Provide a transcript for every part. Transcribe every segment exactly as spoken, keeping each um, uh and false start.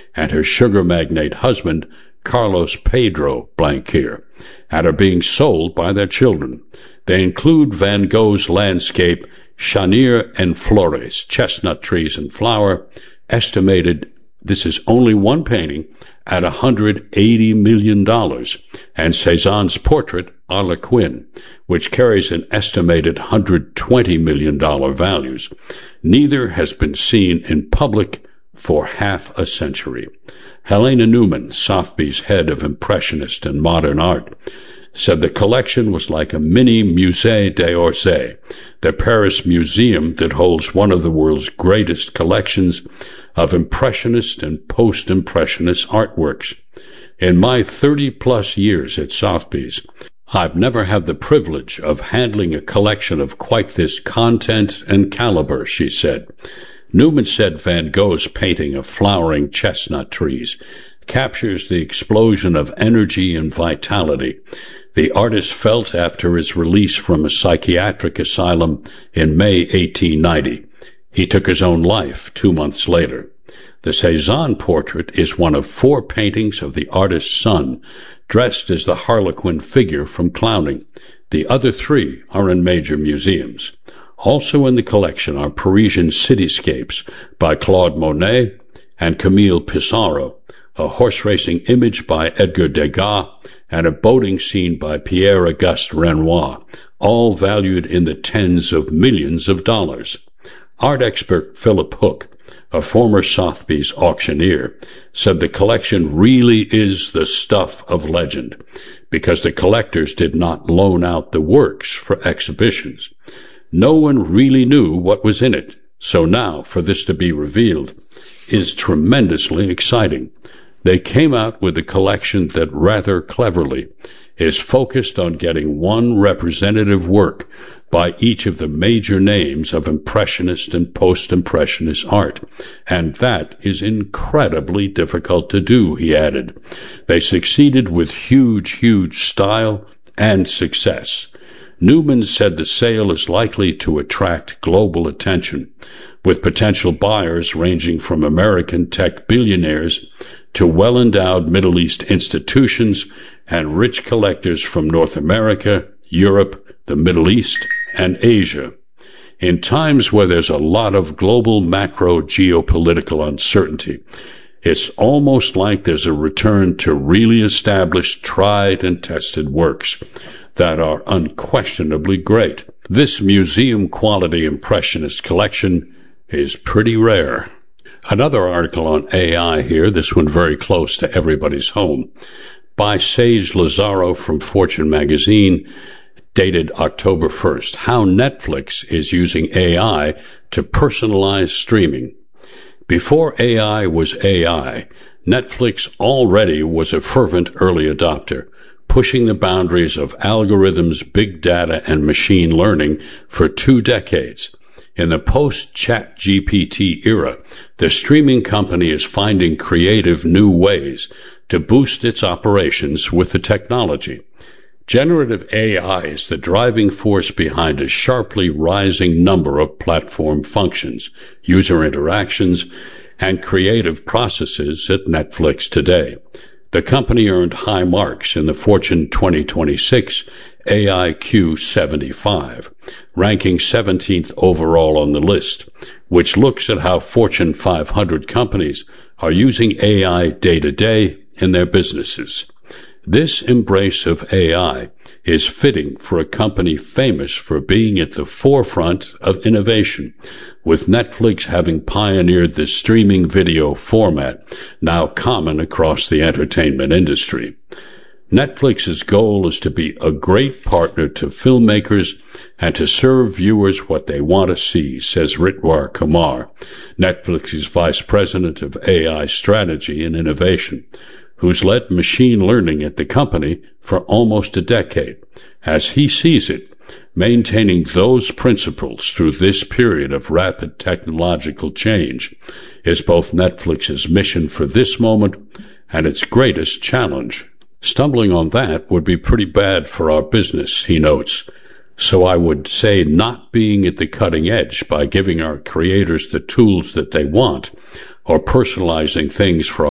and her sugar magnate husband, Carlos Pedro Blanquer, and are being sold by their children. They include Van Gogh's landscape Chanier en Flores, chestnut trees in flower, estimated, this is only one painting, at one hundred eighty million dollars, and Cézanne's portrait, Harlequin, which carries an estimated one hundred twenty million dollars values. Neither has been seen in public for half a century. Helena Newman, Sotheby's head of Impressionist and Modern Art, said the collection was like a mini Musée d'Orsay, the Paris museum that holds one of the world's greatest collections of Impressionist and Post-Impressionist artworks. In my thirty-plus years at Sotheby's, I've never had the privilege of handling a collection of quite this content and caliber, she said. Newman said Van Gogh's painting of flowering chestnut trees captures the explosion of energy and vitality the artist felt after his release from a psychiatric asylum in May eighteen ninety. He took his own life two months later. The Cézanne portrait is one of four paintings of the artist's son, dressed as the Harlequin figure from Clowning. The other three are in major museums. Also in the collection are Parisian cityscapes by Claude Monet and Camille Pissarro, a horse racing image by Edgar Degas, and a boating scene by Pierre-Auguste Renoir, all valued in the tens of millions of dollars. Art expert Philip Hook, a former Sotheby's auctioneer, said the collection really is the stuff of legend, because the collectors did not loan out the works for exhibitions. No one really knew what was in it, so now for this to be revealed is tremendously exciting. They came out with a collection that rather cleverly is focused on getting one representative work by each of the major names of Impressionist and Post-Impressionist art, and that is incredibly difficult to do, he added. They succeeded with huge, huge style and success. Newman said the sale is likely to attract global attention, with potential buyers ranging from American tech billionaires to well-endowed Middle East institutions and rich collectors from North America, Europe, the Middle East, and Asia. In times where there's a lot of global macro geopolitical uncertainty, it's almost like there's a return to really established, tried and tested works that are unquestionably great. This museum-quality Impressionist collection is pretty rare. Another article on A I here, this one very close to everybody's home, by Sage Lazaro from Fortune magazine, dated October first, How Netflix is Using A I to Personalize Streaming. Before A I was A I, Netflix already was a fervent early adopter, pushing the boundaries of algorithms, big data, and machine learning for two decades. In the post-Chat G P T era, the streaming company is finding creative new ways to boost its operations with the technology. Generative A I is the driving force behind a sharply rising number of platform functions, user interactions, and creative processes at Netflix today. The company earned high marks in the Fortune twenty twenty-six A I Q seventy-five, ranking seventeenth overall on the list, which looks at how Fortune five hundred companies are using A I day to day in their businesses. This embrace of A I is fitting for a company famous for being at the forefront of innovation, with Netflix having pioneered the streaming video format, now common across the entertainment industry. Netflix's goal is to be a great partner to filmmakers and to serve viewers what they want to see, says Ritwar Kumar, Netflix's vice president of A I strategy and innovation, who's led machine learning at the company for almost a decade. As he sees it, maintaining those principles through this period of rapid technological change is both Netflix's mission for this moment and its greatest challenge. Stumbling on that would be pretty bad for our business, he notes. So I would say not being at the cutting edge by giving our creators the tools that they want, or personalizing things for our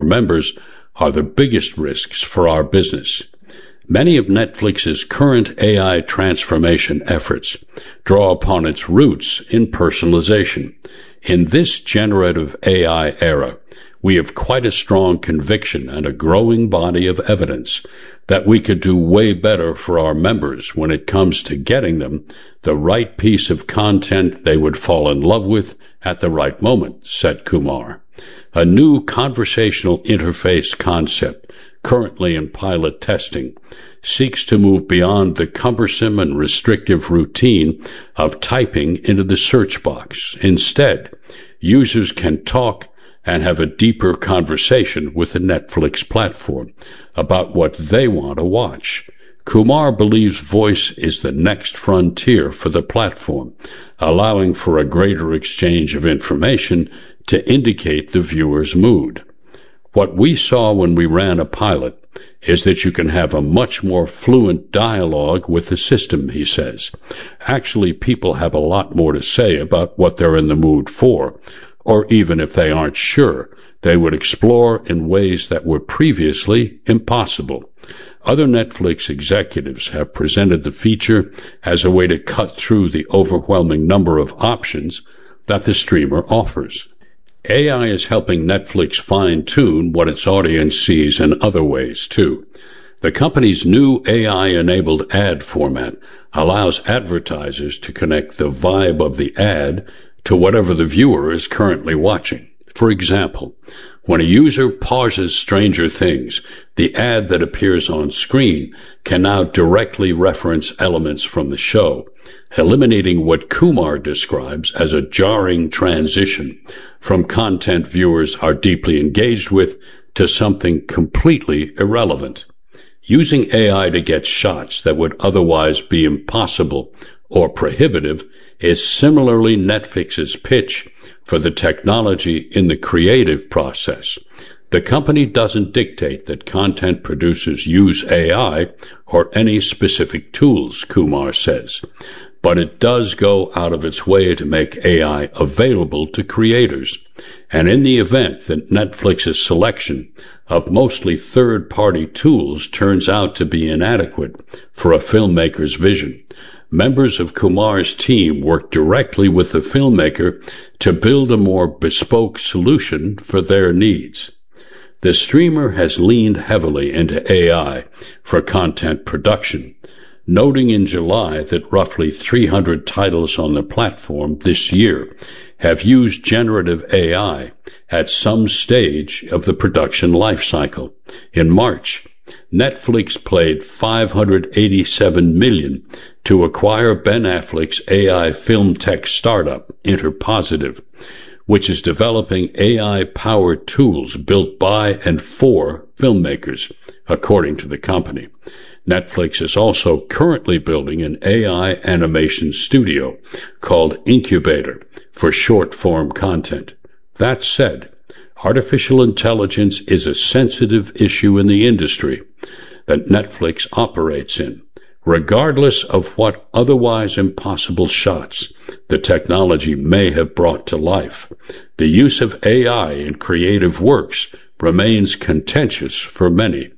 members are the biggest risks for our business. Many of Netflix's current A I transformation efforts draw upon its roots in personalization. In this generative A I era, we have quite a strong conviction and a growing body of evidence that we could do way better for our members when it comes to getting them the right piece of content they would fall in love with at the right moment, said Kumar. A new conversational interface concept, currently in pilot testing, seeks to move beyond the cumbersome and restrictive routine of typing into the search box. Instead, users can talk and have a deeper conversation with the Netflix platform about what they want to watch. Kumar believes voice is the next frontier for the platform, allowing for a greater exchange of information to indicate the viewer's mood. What we saw when we ran a pilot is that you can have a much more fluent dialogue with the system, he says. Actually, people have a lot more to say about what they're in the mood for, or even if they aren't sure, they would explore in ways that were previously impossible. Other Netflix executives have presented the feature as a way to cut through the overwhelming number of options that the streamer offers. A I is helping Netflix fine-tune what its audience sees in other ways, too. The company's new A I-enabled ad format allows advertisers to connect the vibe of the ad to whatever the viewer is currently watching. For example, when a user pauses Stranger Things, the ad that appears on screen can now directly reference elements from the show, eliminating what Kumar describes as a jarring transition from content viewers are deeply engaged with to something completely irrelevant. Using A I to get shots that would otherwise be impossible or prohibitive is similarly Netflix's pitch for the technology in the creative process. The company doesn't dictate that content producers use A I or any specific tools, Kumar says, but it does go out of its way to make A I available to creators. And in the event that Netflix's selection of mostly third-party tools turns out to be inadequate for a filmmaker's vision, members of Kumar's team work directly with the filmmaker to build a more bespoke solution for their needs. The streamer has leaned heavily into A I for content production, noting in July that roughly three hundred titles on the platform this year have used generative A I at some stage of the production life cycle. In March, Netflix paid five hundred eighty-seven million dollars to acquire Ben Affleck's A I film tech startup, Interpositive, which is developing A I-powered tools built by and for filmmakers, according to the company. Netflix is also currently building an A I animation studio called Incubator for short-form content. That said, artificial intelligence is a sensitive issue in the industry that Netflix operates in. Regardless of what otherwise impossible shots the technology may have brought to life, the use of A I in creative works remains contentious for many.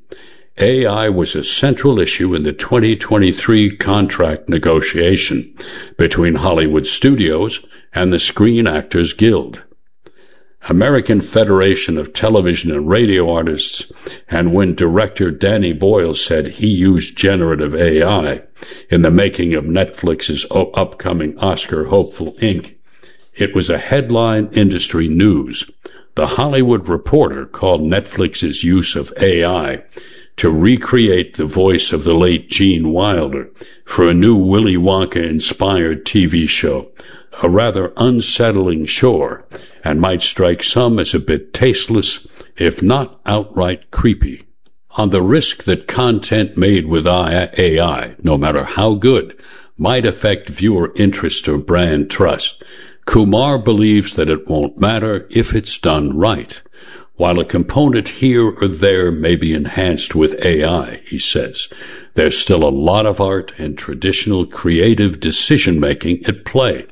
A I was a central issue in the twenty twenty-three contract negotiation between Hollywood studios and the Screen Actors Guild. American Federation of Television and Radio Artists, and when director Danny Boyle said he used generative A I in the making of Netflix's upcoming Oscar hopeful Incorporated, it was a headline industry news. The Hollywood Reporter called Netflix's use of A I to recreate the voice of the late Gene Wilder for a new Willy Wonka-inspired T V show a rather unsettling chore, and might strike some as a bit tasteless, if not outright creepy. On the risk that content made with A I, no matter how good, might affect viewer interest or brand trust, Kumar believes that it won't matter if it's done right. While a component here or there may be enhanced with A I, he says, there's still a lot of art and traditional creative decision-making at play.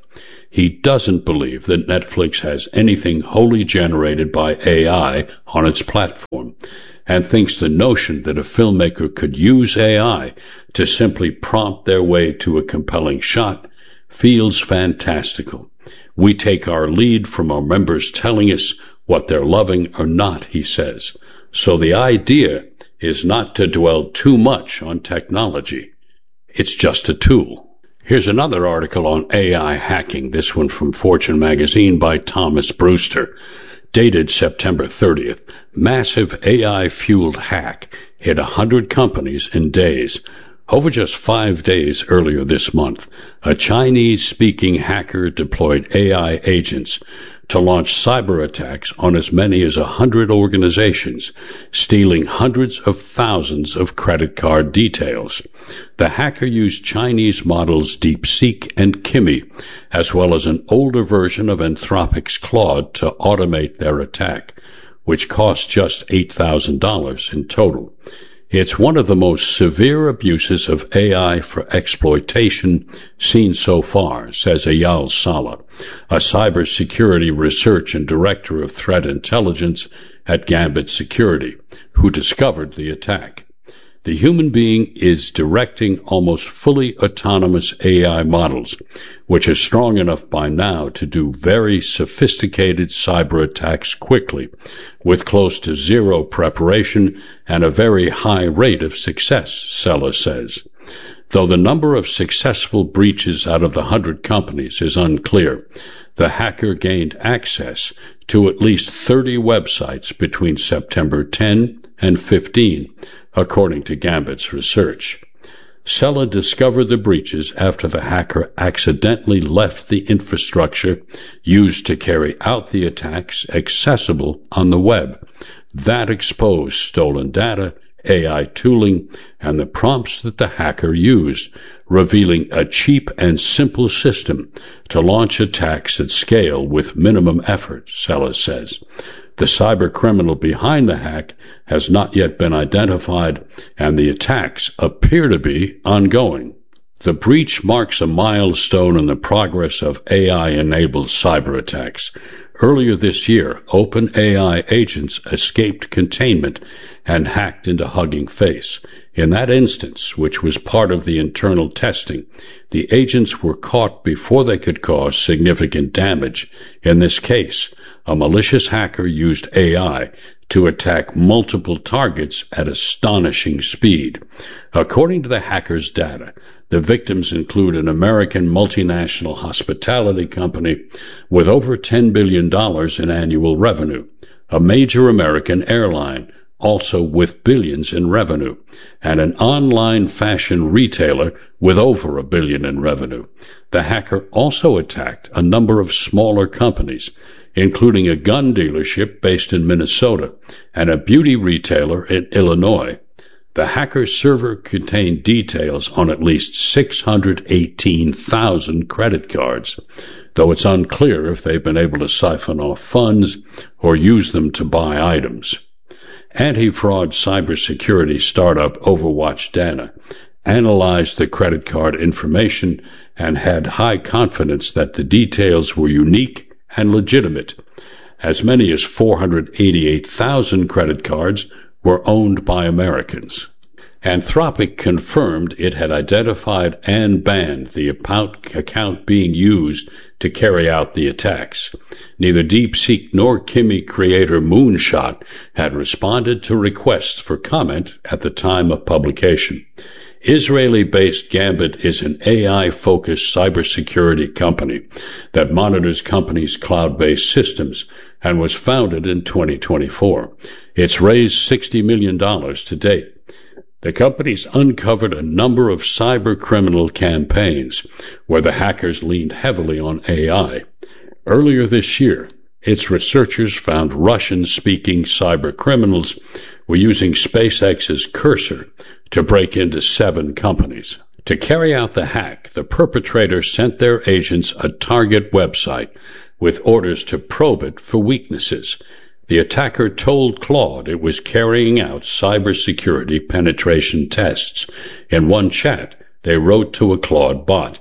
he doesn't believe that Netflix has anything wholly generated by A I on its platform, and thinks the notion that a filmmaker could use A I to simply prompt their way to a compelling shot feels fantastical. We take our lead from our members telling us what they're loving or not, he says. So the idea is not to dwell too much on technology. It's just a tool. Here's another article on A I hacking, this one from Fortune magazine by Thomas Brewster. Dated September thirtieth, massive A I-fueled hack hit one hundred companies in days. Over just five days earlier this month, a Chinese-speaking hacker deployed A I agents to launch cyber attacks on as many as one hundred organizations, stealing hundreds of thousands of credit card details. The hacker used Chinese models DeepSeek and Kimi, as well as an older version of Anthropic's Claude, to automate their attack, which cost just eight thousand dollars in total. It's one of the most severe abuses of A I for exploitation seen so far, says Eyal Sala, a cybersecurity research and director of threat intelligence at Gambit Security, who discovered the attack. The human being is directing almost fully autonomous A I models, which are strong enough by now to do very sophisticated cyber attacks quickly, with close to zero preparation and a very high rate of success, Sella says. Though the number of successful breaches out of the hundred companies is unclear, the hacker gained access to at least thirty websites between September tenth and fifteenth, according to Gambit's research. Sella discovered the breaches after the hacker accidentally left the infrastructure used to carry out the attacks accessible on the web. That exposed stolen data, A I tooling, and the prompts that the hacker used, revealing a cheap and simple system to launch attacks at scale with minimum effort, Sella says. The cyber criminal behind the hack has not yet been identified, and the attacks appear to be ongoing. The breach marks a milestone in the progress of A I-enabled cyber attacks. Earlier this year, OpenAI agents escaped containment and hacked into Hugging Face. In that instance, which was part of the internal testing, the agents were caught before they could cause significant damage. In this case, a malicious hacker used A I to attack multiple targets at astonishing speed. According to the hacker's data, the victims include an American multinational hospitality company with over ten billion dollars in annual revenue, a major American airline also with billions in revenue, and an online fashion retailer with over a billion in revenue. The hacker also attacked a number of smaller companies, including a gun dealership based in Minnesota and a beauty retailer in Illinois. The hacker's server contained details on at least six hundred eighteen thousand credit cards, though it's unclear if they've been able to siphon off funds or use them to buy items. Anti-fraud cybersecurity startup Overwatch Data analyzed the credit card information and had high confidence that the details were unique and legitimate. As many as four hundred eighty-eight thousand credit cards were owned by Americans. Anthropic confirmed it had identified and banned the account being used to carry out the attacks. Neither DeepSeek nor Kimi creator Moonshot had responded to requests for comment at the time of publication. Israeli-based Gambit is an A I-focused cybersecurity company that monitors companies' cloud-based systems and was founded in twenty twenty-four. It's raised sixty million dollars to date. The company's uncovered a number of cyber criminal campaigns where the hackers leaned heavily on A I. Earlier this year, its researchers found Russian-speaking cyber criminals were using SpaceX's Cursor to break into seven companies. To carry out the hack, the perpetrator sent their agents a target website with orders to probe it for weaknesses. The attacker told Claude it was carrying out cybersecurity penetration tests. In one chat, they wrote to a Claude bot,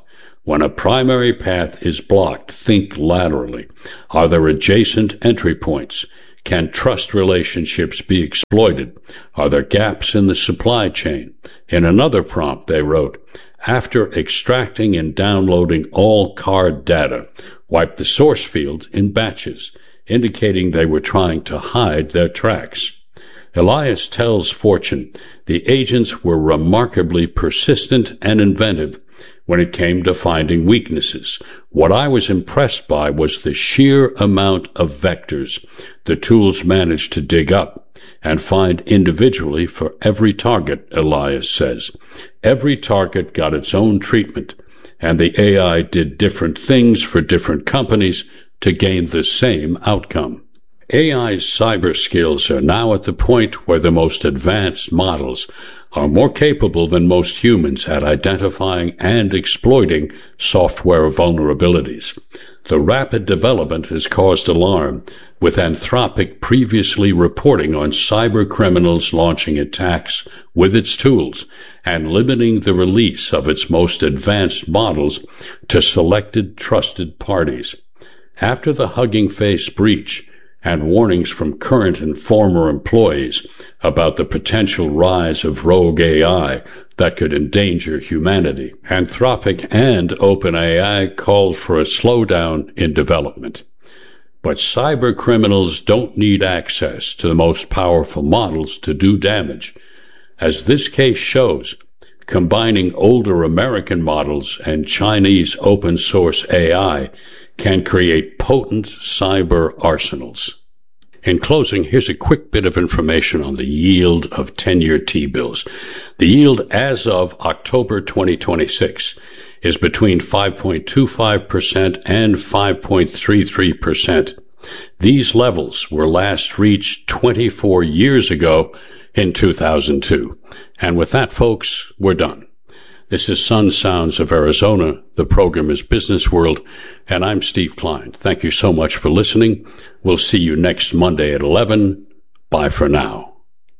When a primary path is blocked, think laterally. Are there adjacent entry points? Can trust relationships be exploited? Are there gaps in the supply chain? In another prompt they wrote, after extracting and downloading all card data, wipe the source fields in batches, indicating they were trying to hide their tracks. Elias tells Fortune the agents were remarkably persistent and inventive when it came to finding weaknesses. What I was impressed by was the sheer amount of vectors the tools managed to dig up and find individually for every target, Elias says. Every target got its own treatment, and the A I did different things for different companies to gain the same outcome. A I's cyber skills are now at the point where the most advanced models are more capable than most humans at identifying and exploiting software vulnerabilities. The rapid development has caused alarm, with Anthropic previously reporting on cyber criminals launching attacks with its tools and limiting the release of its most advanced models to selected trusted parties. After the Hugging Face breach, and warnings from current and former employees about the potential rise of rogue A I that could endanger humanity, Anthropic and OpenAI called for a slowdown in development. But cyber criminals don't need access to the most powerful models to do damage. As this case shows, combining older American models and Chinese open source A I can create potent cyber arsenals. In closing, here's a quick bit of information on the yield of ten-year T-bills. The yield as of October twenty twenty-six is between five point two five percent and five point three three percent. These levels were last reached twenty-four years ago in two thousand two. And with that, folks, we're done. This is Sun Sounds of Arizona. The program is Business World, and I'm Steve Klein. Thank you so much for listening. We'll see you next Monday at eleven. Bye for now.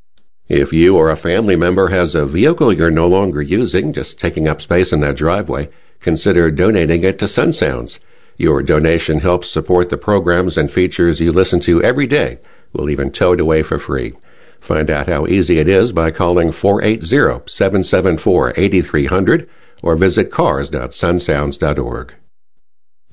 If you or a family member has a vehicle you're no longer using, just taking up space in that driveway, consider donating it to Sun Sounds. Your donation helps support the programs and features you listen to every day. We'll even tow it away for free. Find out how easy it is by calling four eight zero, seven seven four, eight three zero zero or visit cars dot sun sounds dot org.